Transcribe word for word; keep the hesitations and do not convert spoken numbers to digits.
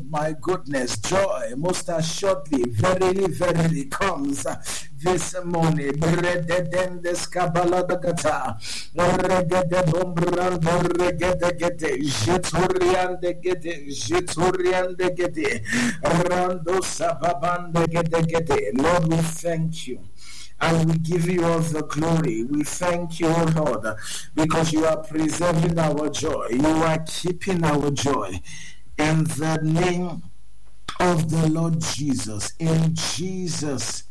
my goodness, joy most assuredly, verily, verily comes this morning. Brededendes kabaladagata, regede bombrando, regede gede, jeturiande gede, jeturiande gede, rando sababande gede gede. Lord, we thank you. And we give you all the glory. We thank you, O Lord, because you are preserving our joy. You are keeping our joy. In the name of the Lord Jesus. In Jesus'